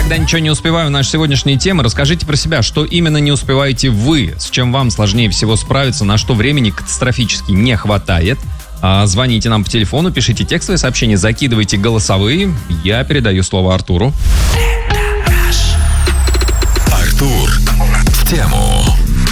Никогда ничего не успеваю. Наша сегодняшняя тема. Расскажите про себя, что именно не успеваете вы, с чем вам сложнее всего справиться, на что времени катастрофически не хватает. Звоните нам по телефону, пишите текстовые сообщения, закидывайте голосовые. Я передаю слово Артуру. Артур в тему.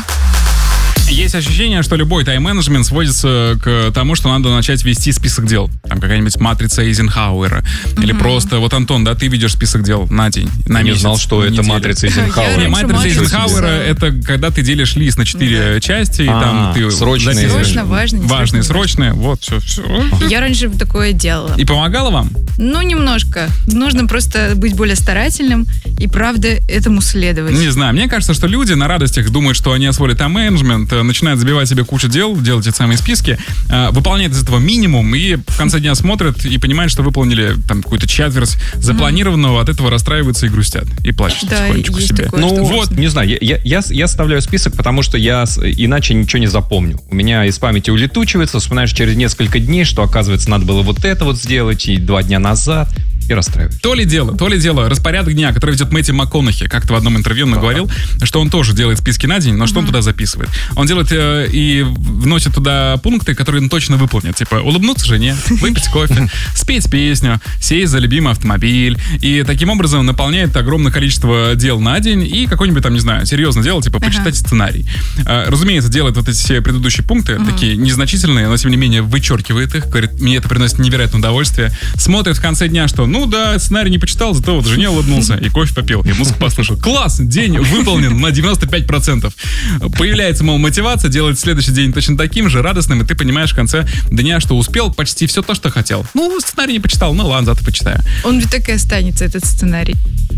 Есть ощущение, что любой тайм-менеджмент сводится к тому, что надо начать вести список дел. Там какая-нибудь матрица Эйзенхауэра. Или просто, вот, Антон, да, ты ведешь список дел на день, на месяц. Не знал, что это матрица Эйзенхауэра. Не, матрица Эйзенхауэра — это когда ты делишь лист на 4 части, и там ты... Срочные, важные, срочные, вот, все. Я раньше такое делала. И помогало вам? Ну, немножко. Нужно просто быть более старательным и, правда, этому следовать. Не знаю, мне кажется, что люди на радостях думают, что они освоили тайм-менеджмент, начинают забивать себе кучу дел, делать эти самые списки, выполняют из этого минимум и в конце дня смотрят и понимают, что выполнили там какую-то четверть запланированного, от этого расстраиваются и грустят, и плачут потихонечку себе. Такое, ну вот, не знаю, я составляю список, потому что я иначе ничего не запомню. У меня из памяти улетучивается, вспоминаешь через несколько дней, что, оказывается, надо было вот это вот сделать и 2 дня назад. И расстраивает. То ли дело, распорядок дня, который ведет Мэтью МакКонахи, как-то в одном интервью он говорил, что он тоже делает списки на день, но что он туда записывает? Он делает и вносит туда пункты, которые он точно выполнит. Типа улыбнуться жене, выпить кофе, спеть песню, сесть за любимый автомобиль. И таким образом наполняет огромное количество дел на день и какое-нибудь там, не знаю, серьезное дело, типа почитать сценарий. Разумеется, делает вот эти все предыдущие пункты, такие незначительные, но тем не менее вычеркивает их, говорит, мне это приносит невероятное удовольствие. Смотрит в конце дня, что ну да, сценарий не почитал, зато вот жене улыбнулся и кофе попил, и музыку послушал. Класс, день выполнен на 95%. Появляется, мол, мотивация делать следующий день точно таким же, радостным, и ты понимаешь в конце дня, что успел почти все то, что хотел. Ну, сценарий не почитал, ну ладно, зато почитаю. Он ведь так и останется, этот сценарий.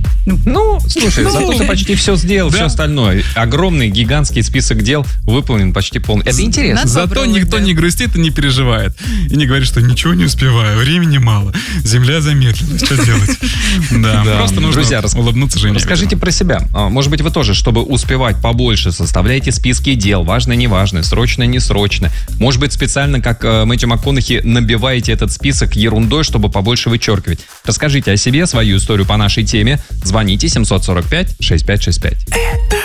Ну, слушай, зато ты почти все сделал, все остальное. Огромный, гигантский список дел выполнен почти полностью. Это интересно. Зато никто не грустит и не переживает. И не говорит, что ничего не успеваю, времени мало, земля замедлена, что делать? Да, просто нужно, друзья, улыбнуться жене. Расскажите про себя. Может быть, вы тоже, чтобы успевать побольше, составляете списки дел, важное, неважное, срочное, несрочное. Может быть, специально, как Мэтью МакКонахи, набиваете этот список ерундой, чтобы побольше вычеркивать. Расскажите о себе, свою историю по нашей теме. Звоните 745-6565.